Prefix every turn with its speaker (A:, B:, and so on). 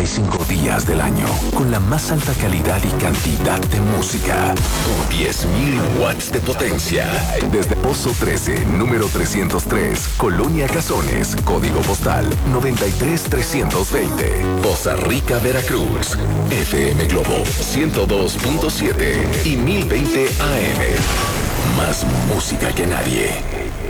A: 365 días del año, con la más alta calidad y cantidad de música. 10.000 watts de potencia. Desde Pozo 13, número 303, Colonia Cazones, código postal 93320. Poza Rica, Veracruz. FM Globo 102.7 y 1020 AM. Más música que nadie.